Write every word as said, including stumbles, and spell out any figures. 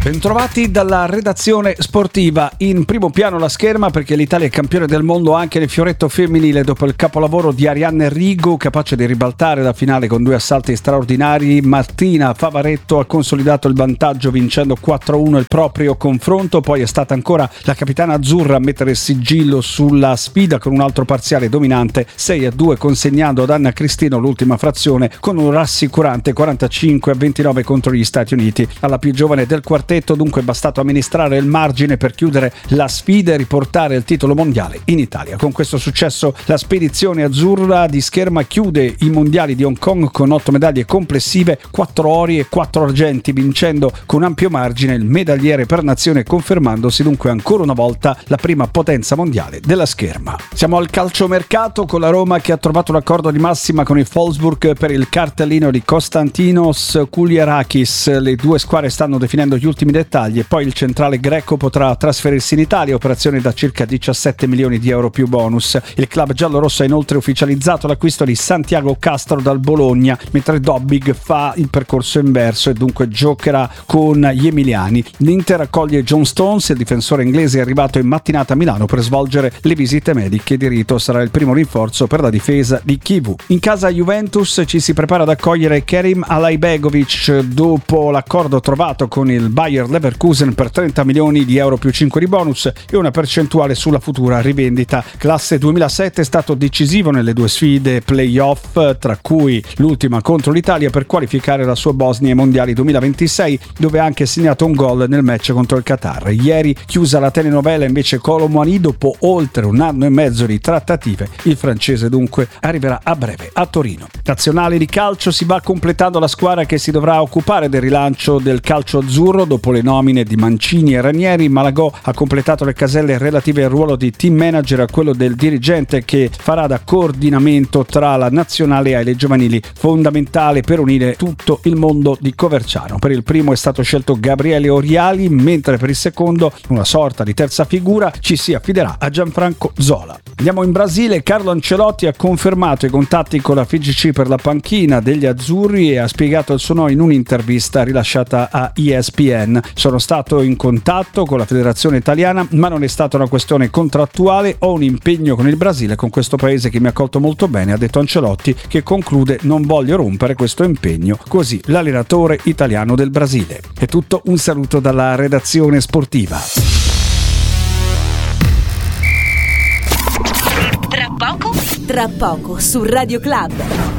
Bentrovati dalla redazione sportiva. In primo piano la scherma perché l'Italia è campione del mondo anche nel fioretto femminile dopo il capolavoro di Arianne Rigo, capace di ribaltare la finale con due assalti straordinari. Martina Favaretto ha consolidato il vantaggio vincendo quattro a uno il proprio confronto, poi è stata ancora la capitana azzurra a mettere il sigillo sulla sfida con un altro parziale dominante sei a due, consegnando ad Anna Cristino l'ultima frazione con un rassicurante quarantacinque a ventinove contro gli Stati Uniti. Alla più giovane del quartetto dunque è bastato amministrare il margine per chiudere la sfida e riportare il titolo mondiale in Italia. Con questo successo la spedizione azzurra di scherma chiude i mondiali di Hong Kong con otto medaglie complessive, quattro ori e quattro argenti, vincendo con ampio margine il medagliere per nazione, confermandosi dunque ancora una volta la prima potenza mondiale della scherma. Siamo al calciomercato con la Roma che ha trovato un accordo di massima con il Wolfsburg per il cartellino di Konstantinos Kouliarakis. Le due squadre stanno definendo gli ultimi dettagli e poi il centrale greco potrà trasferirsi in Italia, operazione da circa diciassette milioni di euro più bonus. Il club giallorosso ha inoltre ufficializzato l'acquisto di Santiago Castro dal Bologna, mentre Dobbig fa il percorso inverso e dunque giocherà con gli emiliani. L'Inter accoglie John Stones, il difensore inglese è arrivato in mattinata a Milano per svolgere le visite mediche. Di rito sarà il primo rinforzo per la difesa di Kivu. In casa Juventus ci si prepara ad accogliere Kerim Alaibegovic dopo l'accordo trovato con il Bayer Leverkusen per trenta milioni di euro più cinque di bonus e una percentuale sulla futura rivendita. Classe duemilasette è stato decisivo nelle due sfide playoff, tra cui l'ultima contro l'Italia per qualificare la sua Bosnia ai mondiali duemilaventisei, dove ha anche segnato un gol nel match contro il Qatar. Ieri chiusa la telenovela invece Kolo Muani dopo oltre un anno e mezzo di trattative. Il francese dunque arriverà a breve a Torino. Nazionale di calcio, si va completando la squadra che si dovrà occupare del rilancio del calcio azzurro. Dopo le nomine di Mancini e Ranieri, Malagò ha completato le caselle relative al ruolo di team manager e a quello del dirigente che farà da coordinamento tra la nazionale e le giovanili, fondamentale per unire tutto il mondo di Coverciano. Per il primo è stato scelto Gabriele Oriali, mentre per il secondo, una sorta di terza figura, ci si affiderà a Gianfranco Zola. Andiamo in Brasile. Carlo Ancelotti ha confermato i contatti con la F I G C per la panchina degli azzurri e ha spiegato il suo no in un'intervista rilasciata a E S P N. Sono stato in contatto con la federazione italiana, ma non è stata una questione contrattuale. Ho un impegno con il Brasile, con questo paese che mi ha accolto molto bene, ha detto Ancelotti, che conclude: non voglio rompere questo impegno. Così l'allenatore italiano del Brasile. È tutto, un saluto dalla redazione sportiva. Tra poco, tra poco su Radio Club.